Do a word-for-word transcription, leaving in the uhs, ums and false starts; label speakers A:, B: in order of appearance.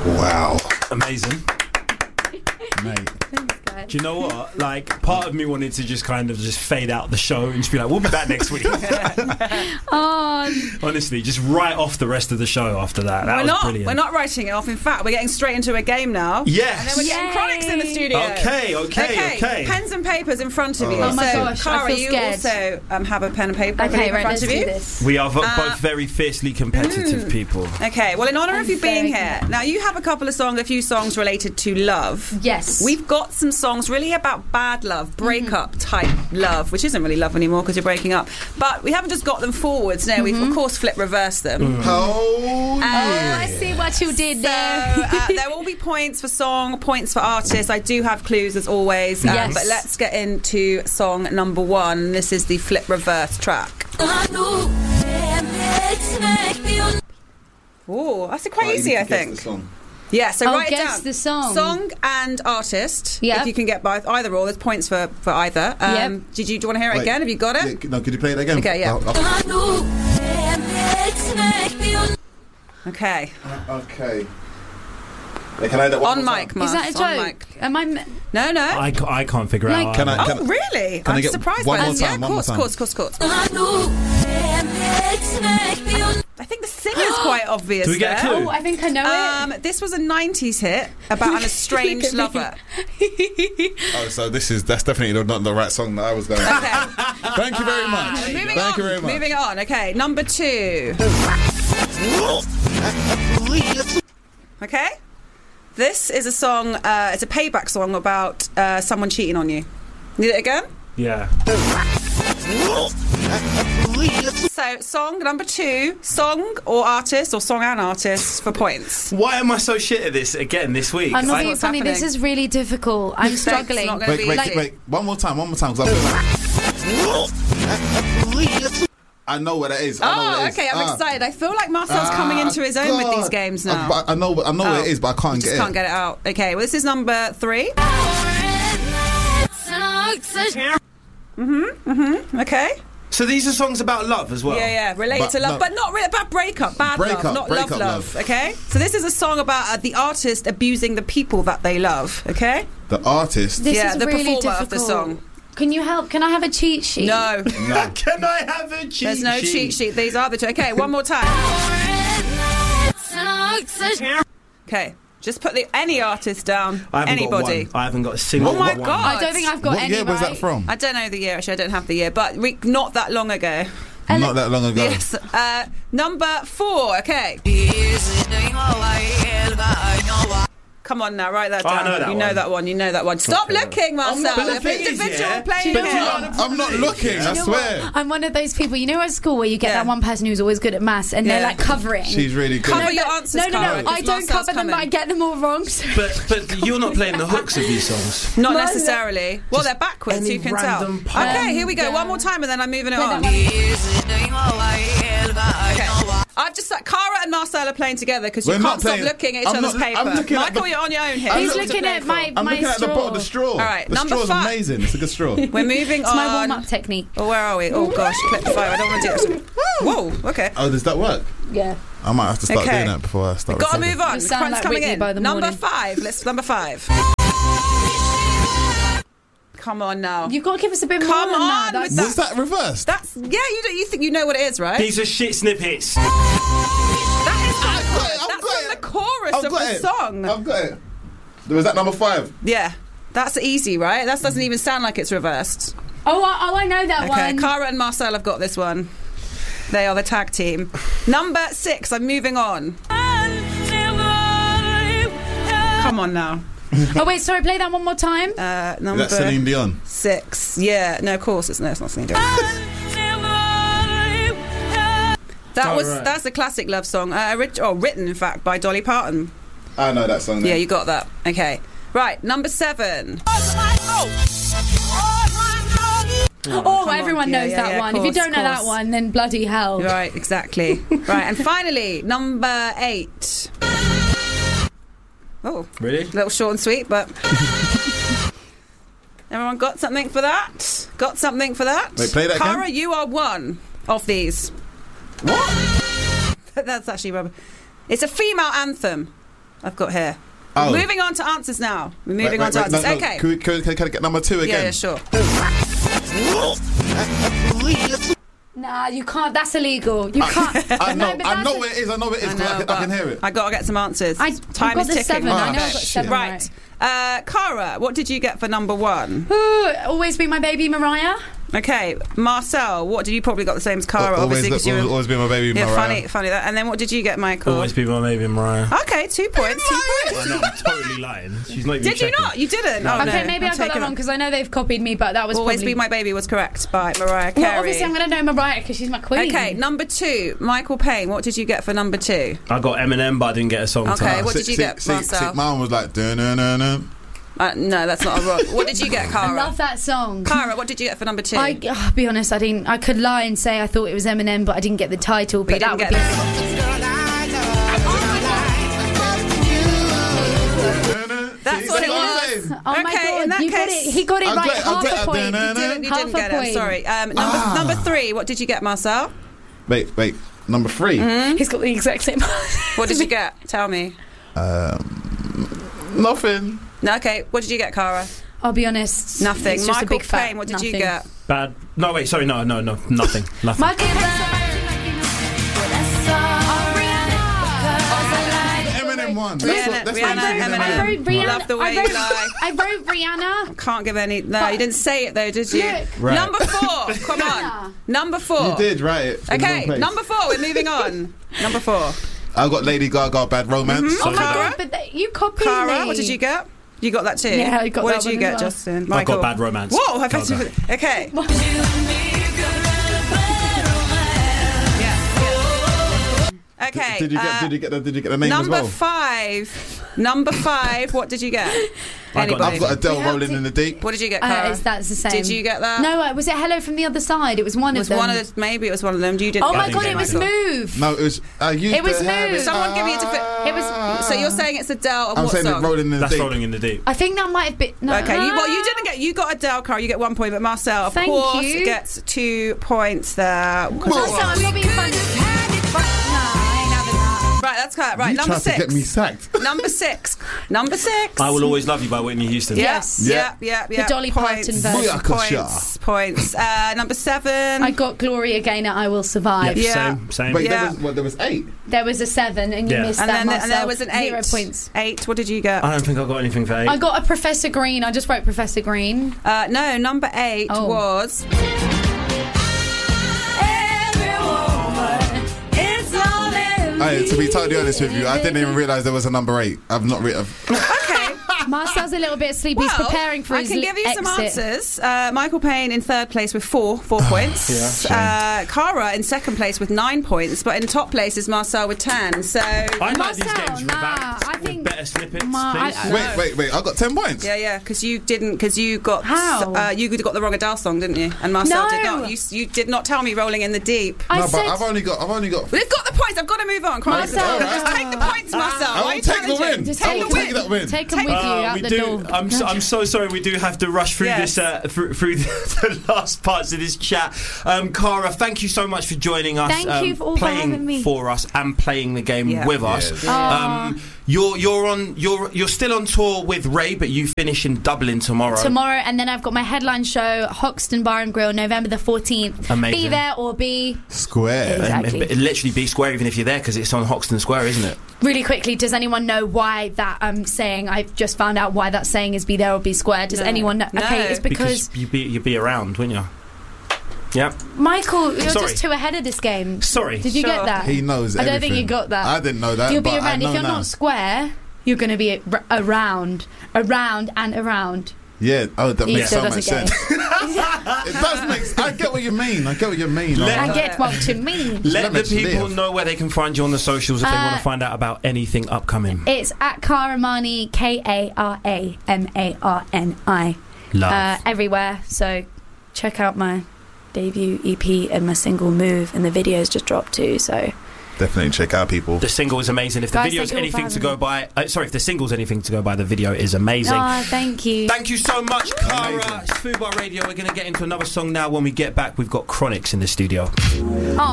A: Wow.
B: Amazing.
A: Mate.
B: Do you know what? Like, part of me wanted to just kind of just fade out the show and just be like, we'll be back next week.
C: Oh.
B: Honestly, just write off the rest of the show after that. That
D: we're
B: was
D: not,
B: brilliant.
D: We're not writing it off. In fact, we're getting straight into a game now.
B: Yes.
D: And then we're getting
C: Yay.
D: Chronixx in the studio.
B: Okay, okay, okay.
D: Pens and papers in front of you.
C: Oh my
D: so,
C: gosh, I
D: Cara,
C: feel
D: you
C: scared.
D: also um, have a pen and paper
C: Okay,
D: in
C: right,
D: front
C: let's
D: of
C: do
D: you.
C: this.
B: We are vo-
D: Uh,
B: both very fiercely competitive
D: mm.
B: people.
D: Okay, well, in honour
C: I'm
D: of you being
C: very
D: here,
C: good.
D: now you have a couple of songs, a few songs related to love.
C: Yes.
D: We've got some songs really about bad love, breakup
C: Mm-hmm.
D: type love, which isn't really love anymore because you're breaking up. But we haven't just got them forwards. No, we've
C: Mm-hmm.
D: of course flip reversed them.
B: Mm.
A: Oh,
C: Oh,
A: yeah.
C: I see what you did
D: So
C: there.
D: uh, there will be points for song, points for artist. I do have clues as always. Um,
C: Yes.
D: But let's get into song number one. This is the flip reverse track. Oh, that's quite
A: Right, you
D: easy,
A: need
D: I
A: to guess
D: think.
A: the song.
D: Yeah, so
C: Oh,
D: write it
C: guess
D: down.
C: the song.
D: Song and artist.
C: Yep.
D: If you can get both, either or, there's points for, for either. Um,
C: Yep.
D: Did you, do you want to hear it
A: Wait,
D: again? Have you got it?
A: Yeah, no, could you play it again?
D: Okay, yeah.
A: I'll- I'll-
D: Okay.
A: okay. Wait, can I have that one
D: On
A: more
D: mic,
A: time?
D: Mark.
C: Is that a
D: On
C: joke?
D: mic.
C: Am I? m-
D: No, no.
B: I, ca- I can't figure
C: Like-
B: out.
A: Can I-
D: Oh, really?
A: can I
D: I'm
A: get
D: surprised
A: one
D: by
A: more
D: this.
A: time,
D: Yeah,
A: one more
D: course,
A: time?
D: course, course, course. I think the singer's quite obvious
B: Do we get a
D: there.
B: clue?
C: Oh, I think I know
D: Um, this was a nineties hit about an estranged
C: Look
D: lover.
C: at
A: Oh, so this is that's definitely not the right song that I was going to.
D: Okay.
A: Thank you very much.
D: Moving
A: Thank
D: on.
A: you very much.
D: Moving on. Okay, number two. Okay. This is a song. Uh, it's a payback song about uh, someone cheating on you. Need it again?
B: Yeah.
D: So, song number two. Song or artist or song and artist for points.
B: Why am I so shit at this again this week?
C: I'm not
B: I-
C: being
D: what's
C: funny. This
D: happening.
C: is really difficult. I'm
D: It's
C: struggling.
D: not gonna
A: Wait,
D: be
A: wait,
D: easy.
A: wait. One more time. One more time. 'cause I feel- I know what it is. I know what
D: Oh,
A: it is.
D: okay. I'm
A: Ah.
D: excited. I feel like Marcel's
A: Ah,
D: coming into his own with
A: God.
D: these games
A: I,
D: now.
A: but I know. I know
D: Oh,
A: what it is, but I can't
D: you
A: get
D: just
A: it.
D: can't get it out. Okay. Well, this is number three. Mm-hmm. Mm-hmm. Okay.
B: So these are songs about love as well?
D: Yeah, yeah, related
A: But
D: to love,
A: no.
D: but not really about breakup, bad
A: Breakup,
D: love, not
A: breakup
D: love, love,
A: love.
D: okay? So this is a song about uh, the artist abusing the people that they love, okay?
A: The artist.
C: This
D: Yeah,
C: is
D: the
C: really
D: performer
C: difficult.
D: of the song.
C: Can you help? Can I have a cheat sheet?
D: No,
A: No.
B: Can I have a cheat
D: there's no
B: sheet?
D: cheat sheet. These are the two. Okay, one more time. Okay, just put the any artist down.
B: I haven't
D: Anybody.
B: got one. I haven't got a single
D: Oh my
B: one.
D: God.
C: I don't think I've got
A: What
C: any.
A: year was
C: right.
A: that from?
D: I don't know the year. Actually, I don't have the year, but re- not that long ago.
A: Not that long ago.
D: Yes. Uh, number four. Okay. Come on now, write that
B: Oh, I
D: down.
B: know that
D: you know
B: one.
D: that one. You know that one. Stop
B: Okay.
D: looking, Marcel.
B: But the
D: If
B: thing is,
D: individual
B: yeah,
D: playing
C: but
D: game.
C: you
A: I'm, I'm not looking. I
C: You know
A: swear.
C: what? I'm one of those people. You know, at school where you get
D: Yeah.
C: that one person who's always good at maths, and they're
D: Yeah.
C: like covering.
A: She's really good.
D: Cover
C: No,
D: your
C: but-
D: answers,
C: No, no,
D: Cara,
C: no.
D: 'cause
C: I don't
D: Marcel's
C: cover them,
D: coming.
C: but I get them all wrong. So.
B: But but you're not playing the hooks of these songs.
D: Not
C: Well,
D: necessarily. Well, they're backwards,
B: any
D: you can tell.
B: random part.
D: Okay, here we go.
C: Yeah.
D: One more time, and then I'm moving it
C: Play
D: on.
C: that
D: Okay. I've just like Cara and Marcel are playing together because you
A: We're
D: can't
A: not
D: stop
A: playing-
D: looking at each
A: I'm
D: other's
A: not-
D: paper.
A: I'm looking at
D: Michael,
A: the-
D: you're on your own here.
A: I'm
C: He's
D: Who's
A: looking
D: to
C: looking
D: play
C: at
D: for?
C: my,
A: I'm
C: my
A: looking at the
C: straw.
A: bottom of the straw.
D: All right,
A: the
D: number
A: straw's
D: five.
A: amazing. It's a good straw.
D: We're moving
C: It's
D: on.
C: my warm-up technique.
D: Oh, where are we? Oh gosh, clip five. I don't want to do it. Whoa. Okay.
A: Oh, does that work?
C: Yeah.
A: I might have to start
D: Okay.
A: doing that before I start.
D: Got to
A: recording.
D: move on.
C: You
D: The
C: sound
D: crunch
C: like
D: coming
C: Whitney
D: in.
C: by the
D: Number
C: morning.
D: five. Let's number five. Come on now.
C: You've got to give us a bit
D: Come
C: more than
D: on
C: that. That's,
D: with
A: Was that reversed?
D: That's yeah. You don't, you think you know what it is, right?
B: These are shit snippets.
D: That is from,
A: I've got it, I've
D: that's
A: got
D: from
A: it.
D: the chorus
A: I've
D: of
A: got
D: the
A: it.
D: song.
A: I've got it. Was that number five?
D: Yeah, that's easy, right? That doesn't even sound like it's reversed.
C: oh, I, oh, I know that
D: Okay,
C: one.
D: Cara and Marcel have got this one. They are the tag team. Number six. I'm moving on. Come on now.
C: Oh wait, sorry. Play that one more time.
D: Uh, number
A: That's Celine Dion.
D: six. Yeah, no, of course it's no, it's not Celine Dion. That
B: Oh,
D: was
B: right.
D: that's a classic love song. Uh, writ- oh, written in fact by Dolly Parton.
A: I know that song.
D: Yeah, you got that. Okay. Right, number seven.
C: oh,
D: come on.
C: everyone
D: Yeah,
C: knows
D: yeah,
C: that
D: yeah,
C: one.
D: course,
C: if you don't know that
D: course.
C: one, then bloody hell.
D: Right, exactly. Right, and finally, number eight. Oh,
B: Really?
D: a little short and sweet, but everyone got something for that? Got something for that?
A: Wait, play that
D: Cara,
A: again?
D: you are one of these.
A: What?
D: That's actually rubber. It's a female anthem. I've got here.
A: Oh.
D: Moving on to answers now. We're moving
A: Wait,
D: on to
A: wait, wait,
D: answers.
A: no, no.
D: Okay.
A: Can, we, can, can, can I get number two again?
D: Yeah, yeah, sure.
C: Nah, you can't. That's illegal. You can't.
A: I know,
C: No, but
A: I
C: that's
A: know
C: a-
A: what it is. I know what it is.
D: I
A: 'cause
D: know,
A: I, can,
D: but
A: I can hear it.
D: I got to get some answers.
C: I,
D: Time
C: I've got
D: is
C: the
D: ticking.
C: seven. I know
A: Ah,
C: I've got
A: shit.
C: seven.
D: Right. Uh, Cara, what did you get for number one?
C: Ooh, always be my baby, Mariah.
D: Okay. Marcel, what did you probably got the same as Cara,
A: always,
D: obviously, because you
A: always,
D: were...
A: always be my baby,
D: Yeah,
A: Mariah.
D: funny, funny. That. And then what did you get, Michael?
B: Always be my baby, Mariah.
D: Okay, two points. Two points.
B: I know, I'm totally lying. She's not even
D: Did you
B: checking.
D: not? You didn't? Oh,
C: Okay,
D: no.
C: maybe
D: I'm
C: I got that
D: taking
C: wrong
D: it.
C: because I know they've copied me, but that was
D: Always
C: probably...
D: Be My Baby was correct by Mariah Carey.
C: Well, obviously I'm going to know Mariah because she's my queen.
D: Okay, number two, Michael Payne. What did you get for number two?
B: I got Eminem, but I didn't get a song.
D: Okay,
B: to
D: what
A: See-
D: did you
A: see-
D: get,
A: see,
D: Marcel?
A: see, mine was like, dun-dun-dun-dun.
D: Uh, no, that's not a rock. What did you get,
C: I
D: Cara?
C: love that song.
D: Cara, what did you get for number two?
C: I, I'll be honest, I didn't. I could lie and say I thought it was Eminem, but I didn't get the title. But,
D: you
C: that
D: didn't
C: would
D: get
A: Dun-dun.
D: That's
A: See,
D: what it
A: what I'm
D: was.
A: saying?
C: Oh my
D: Okay, in
C: god,
D: that
C: you got
D: case-
C: it. He got it
A: I'm
C: right.
A: great, I'm
C: half
A: great
C: a
A: at
C: point.
A: doing that.
D: You didn't, you
C: Half
D: didn't
C: a
D: get it. I'm
C: point.
D: sorry. Um, number
A: Ah.
D: number three. What did you get, Marcel?
A: Wait, wait. Number three.
D: Mm-hmm.
C: He's got the exact same.
D: What did you get? Tell me.
A: Um, nothing.
D: No, okay. What did you get, Cara?
C: I'll be honest.
D: Nothing.
C: It's just a
D: Michael
C: big fat
D: Payne. What did you
C: nothing.
D: get?
B: Bad. No, wait, sorry, no, no, no, nothing. Nothing.
C: Michael
A: Eminem one. That's
D: Rihanna,
A: what, that's
D: Rihanna,
A: what I'm saying,
D: Eminem.
C: I wrote Rihanna.
D: Love the way
C: I
D: you
C: wrote,
D: lie.
C: I wrote Rihanna.
D: Can't give any. No, you didn't say it though, did you?
C: Look.
A: Right.
D: Number four. Come on. Number four.
A: You did write it. in the wrong
D: Okay,
A: place.
D: number four. We're moving on. Number four.
A: I got Lady Gaga, Bad Romance.
C: Oh my
D: Cara?
C: god! But th- you copied
D: Cara,
C: me.
D: what did you get? You got that too.
C: Yeah, I got
D: What
C: that
D: did you
C: one
D: get,
C: as well.
D: Justin?
B: I
D: Michael.
B: got Bad Romance.
D: Whoa! I bet
B: Gaga.
D: you. Okay. Yeah. Okay.
A: Did you get?
D: uh,
A: did you get? The, did you get the name
D: number
A: as well?
D: five. Number five. What did you get?
B: I got-
A: I've got Adele
C: We have
A: rolling
C: to-
A: in the deep.
D: What did you get,
C: Uh,
D: Cara?
C: it's, that's the same.
D: Did you get that?
C: No, uh, was it Hello from the Other Side? It was one
D: It
C: of
D: was
C: them.
D: one of the. Maybe it was one of them. You didn't.
C: Oh
D: get
C: my
B: I
C: god!
B: didn't
C: It
B: get
C: was
B: Michael.
C: Move.
A: No, it was. I used
C: It was
A: to have
C: Move.
A: it.
D: Someone give you to fit.
C: It was-
D: So you're saying it's Adele? And
A: I'm
D: what
A: saying
D: song?
A: it rolling in the
B: That's
A: deep.
B: rolling in the deep.
C: I think that might have been. No.
D: Okay, you, well, you didn't get. You got Adele, Cara. You get one point, but Marcel, of
C: Thank
D: course,
C: you.
D: gets two points there.
C: Also, I'm not being funny. But, no, I ain't having that.
D: Right, that's correct. Right,
A: You
D: number
A: tried
D: six.
A: to get me sacked.
D: Number six. Number six.
B: I Will Always Love You by Whitney Houston.
D: Yes.
A: Yeah.
D: Yeah. Yeah. Yeah.
C: Dolly
D: points.
C: Parton version.
D: Points. Points. Uh, number seven.
C: I got Glory Again at I Will Survive.
B: Yep,
D: Yeah.
B: Same, same.
A: Wait,
D: Yeah.
A: there was what, there was eight.
C: There was a seven, and you
B: Yeah.
C: missed
D: and
C: that.
D: then
C: Marcel.
D: and there was an eight.
C: Zero points.
D: Eight. What did you get?
B: I don't think I got anything for eight.
C: I got a Professor Green. I just wrote Professor Green.
D: Uh, no, number eight
C: Oh.
D: was.
A: Hey, to be totally honest with you, I didn't even realise there was a number eight. I've not written.
D: Okay.
C: Marcel's a little bit asleep. He's
D: Well,
C: preparing for
D: I
C: his
D: can
C: li-
D: give you some
C: exit.
D: answers. Uh, Michael Payne in third place with four, four points.
A: Yeah,
D: uh, Cara in second place with nine points, but in top place is Marcel with ten. So
B: I like these
C: Marcel,
B: games
C: nah,
B: revamped
C: I
B: with
C: think-
B: better snippets,
C: Ma- I-
B: please.
C: I-
A: Wait, wait, wait. I got ten points.
D: yeah, yeah, because you didn't, because you got
C: How?
D: Uh, you got the wrong Adele song, didn't you? And Marcel did
C: No.
D: not. You, you did not tell me Rolling in the Deep.
C: I
A: no,
C: said.
A: but I've only got. I've only got.
D: We've got the points. I've got to move on. Come on,
C: Marcel.
D: just take the points, Marcel.
A: I
D: Why
A: will
D: are you
A: take the
D: challenging?
A: win.
C: Just
A: I
C: take
A: will
C: the
A: take that win.
C: Take them with you
B: Uh,
C: out
B: we
C: the
B: do.
C: door.
B: I'm so, I'm so sorry. We do have to rush through
D: Yes.
B: this uh, through, through the, the last parts of this chat. Um, Cara, thank you so much for joining us.
C: Thank
B: um,
C: you for all for
B: playing
C: having me.
B: for us and playing the game
D: Yeah.
B: with us.
A: Yes.
B: Um, you're you're on you're you're still on tour with Ray, but you finish in Dublin tomorrow.
C: Tomorrow, and then I've got my headline show, Hoxton Bar and Grill, November the fourteenth.
B: Amazing.
C: Be there or be.
A: Square.
C: Exactly.
B: And, and literally be square even if you're there because it's on Hoxton Square, isn't it?
C: Really quickly, does anyone know why that um, saying, I've just found out why that saying is be there or be square? Does
D: No.
C: anyone know?
D: No.
C: Okay, it's because,
B: you be you be around, wouldn't you? Yeah.
C: Michael, you're
B: Sorry.
C: just too ahead of this game.
B: Sorry.
C: Did you
D: Sure.
C: get that?
A: He knows
C: I don't
A: everything.
C: think you got that.
A: I didn't know that.
C: You'll be
A: but I
C: around.
A: know
C: If you're
A: now.
C: not square, you're going to be ar- around, around and around.
A: Yeah. Oh, that
C: He
A: makes
C: still
A: so much
C: doesn't get
A: sense. It does make. I get what you mean. I get what you mean.
B: Let-
C: I
A: Like,
C: get what you mean.
B: Let
A: Let
B: the
A: us
B: people
A: live.
B: know where they can find you on the socials if they
C: Uh,
B: want to find out about anything upcoming.
C: It's at Karamani, K A R A M A R N I.
B: Love.
C: Uh, everywhere. So check out my debut E P and my single Move, and the videos just dropped too. So
A: definitely check out people.
B: The single is amazing. If the
C: Guys,
B: video's
C: thank you all for
B: anything to
C: having
B: go
C: me.
B: by, uh, sorry, if the single's anything to go by, the video is amazing.
C: oh, thank you.
B: Thank you so much, Cara.
A: Amazing.
B: It's Food Bar Radio. We're going to get into another song now. When we get back, we've got Chronics in the studio.
C: Oh.